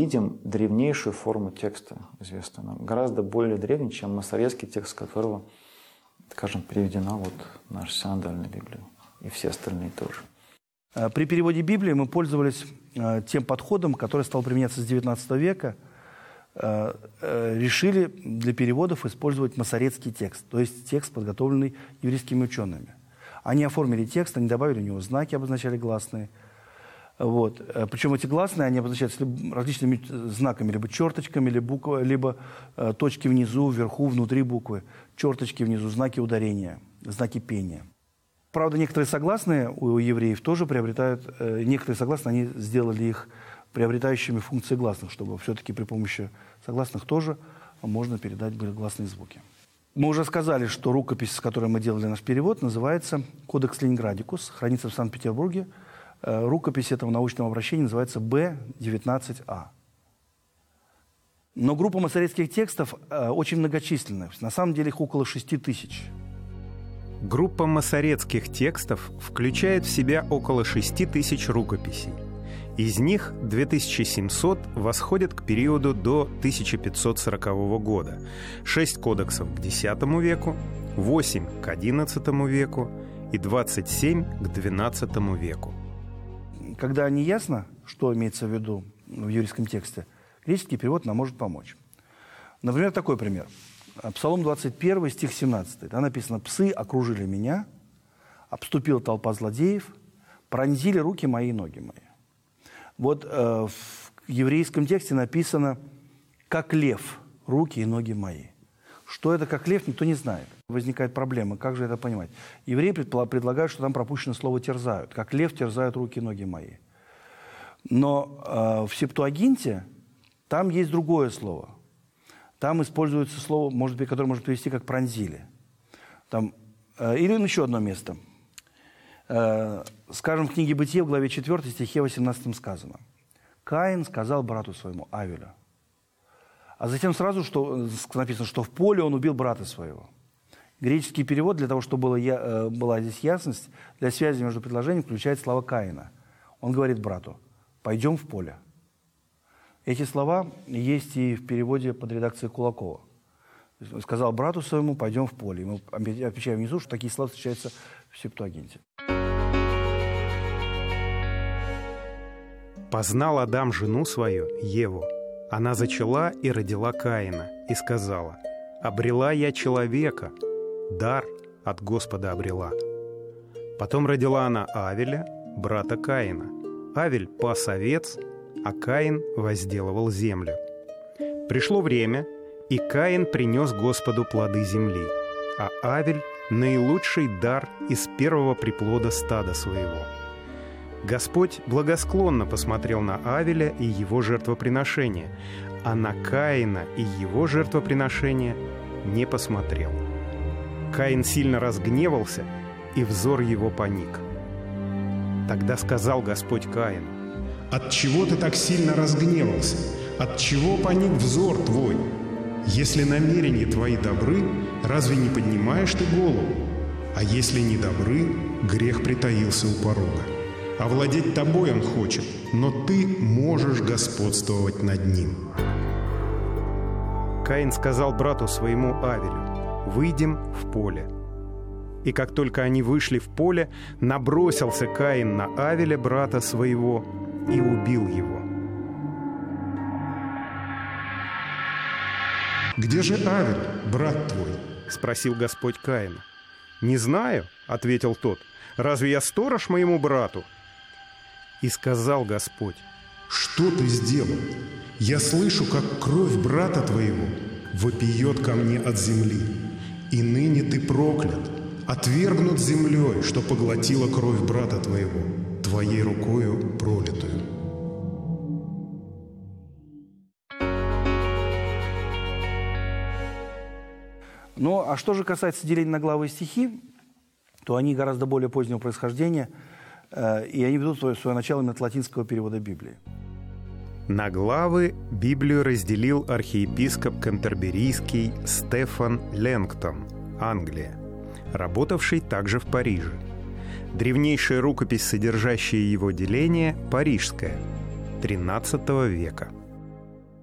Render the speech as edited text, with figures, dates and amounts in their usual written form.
видим древнейшую форму текста, известную нам, гораздо более древний, чем масорецкий текст, которого, скажем, переведена вот наша синодальная Библия, и все остальные тоже. При переводе Библии мы пользовались тем подходом, который стал применяться с XIX века. Решили для переводов использовать масорецкий текст, то есть текст, подготовленный еврейскими учеными. Они оформили текст, они добавили у него знаки, обозначали гласные. Вот. Причем эти гласные, они обозначаются различными знаками, либо черточками, либо точки внизу, вверху, внутри буквы, черточки внизу, знаки ударения, знаки пения. Правда, некоторые согласные у евреев тоже приобретают, некоторые согласные, они сделали их приобретающими функции гласных, чтобы все-таки при помощи согласных тоже можно передать гласные звуки. Мы уже сказали, что рукопись, с которой мы делали наш перевод, называется «Кодекс Ленинградикус», хранится в Санкт-Петербурге. Рукопись этого научного обращения называется Б-19А. Но группа масорецких текстов очень многочисленная. На самом деле их около 6000. Группа масорецких текстов включает в себя около 6000 рукописей. Из них 2700 восходят к периоду до 1540 года, 6 кодексов к X веку, 8 к XI веку и 27 к XII веку. Когда не ясно, что имеется в виду в еврейском тексте, греческий перевод нам может помочь. Например, такой пример. Псалом 21, стих 17. Там написано: «Псы окружили меня, обступила толпа злодеев, пронзили руки мои и ноги мои». Вот в еврейском тексте написано «как лев, руки и ноги мои». Что это «как лев», никто не знает. Возникает проблема, как же это понимать. Евреи предлагают, что там пропущено слово «терзают». «Как лев терзают руки и ноги мои». Но в Септуагинте там есть другое слово. Там используется слово, может быть, которое можно перевести как «пронзили». Там, или еще одно место. Скажем, в книге «Бытие» в главе 4, стихе 18 сказано: «Каин сказал брату своему Авелю». А затем сразу написано, что в поле он убил брата своего. Греческий перевод, для того, чтобы была здесь ясность, для связи между предложениями включает слова Каина. Он говорит брату: «Пойдем в поле». Эти слова есть и в переводе под редакцией Кулакова. Сказал брату своему: «Пойдем в поле». И мы отмечаем внизу, что такие слова встречаются в Септуагинте. «Познал Адам жену свою, Еву. Она зачала и родила Каина, и сказала: обрела я человека, дар от Господа обрела. Потом родила она Авеля, брата Каина. Авель пас овец, а Каин возделывал землю. Пришло время, и Каин принес Господу плоды земли, а Авель — наилучший дар из первого приплода стада своего. Господь благосклонно посмотрел на Авеля и его жертвоприношение, а на Каина и его жертвоприношение не посмотрел. Каин сильно разгневался, и взор его поник. Тогда сказал Господь Каину: «Отчего ты так сильно разгневался? Отчего поник взор твой? Если намерения твои добры, разве не поднимаешь ты голову? А если не добры, грех притаился у порога. Овладеть тобой он хочет, но ты можешь господствовать над ним». Каин сказал брату своему Авелю: «Выйдем в поле». И как только они вышли в поле, набросился Каин на Авеля, брата своего, и убил его. «Где же Авель, брат твой?» — спросил Господь Каина. «Не знаю», — ответил тот. «Разве я сторож моему брату?» И сказал Господь: «Что ты сделал? Я слышу, как кровь брата твоего вопиет ко мне от земли. И ныне ты проклят, отвергнут землей, что поглотила кровь брата твоего, твоей рукою пролитую». Ну, а что же касается деления на главы и стихи, то они гораздо более позднего происхождения, и они ведут свое начало именно от латинского перевода Библии. На главы Библию разделил архиепископ Кантерберийский Стефан Ленгтон, Англия, работавший также в Париже. Древнейшая рукопись, содержащая его деление, парижская, XIII века.